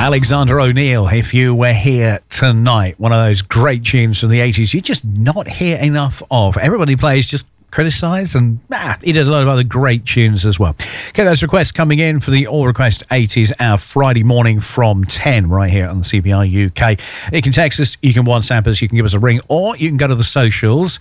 Alexander O'Neal, If You Were Here Tonight. One of those great tunes from the 80s you just not hear enough of. Everybody plays just criticise, and he did a lot of other great tunes as well. Okay, those requests coming in for the All Request 80s, our Friday morning from 10 right here on CBI UK. You can text us, you can WhatsApp us, you can give us a ring, or you can go to the socials.